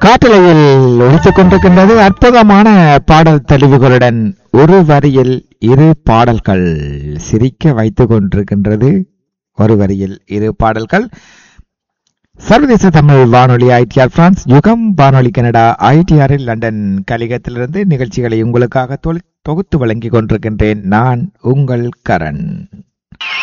காட்டலையில் ஒழித்துக் கொண்டிருக்கின்றது அற்புதமான பாடல் தெளிவுகளுடன் ஒரு வரியில் இரு பாடல்கள் சிரிக்க வைத்துக் கொண்டிருக்கின்றது. ஒரு வரியில் இரு பாடல்கள். சர்வதேச தமிழ் வானொலி ஐடிஆர் பிரான்ஸ், யுகம் வானொலி கனடா ஐடிஆரில் லண்டன் கலிகத்திலிருந்து நிகழ்ச்சிகளை உங்களுக்காக தொகுத்து வழங்கிக் கொண்டிருக்கின்றேன். நான் உங்கள் கரண்.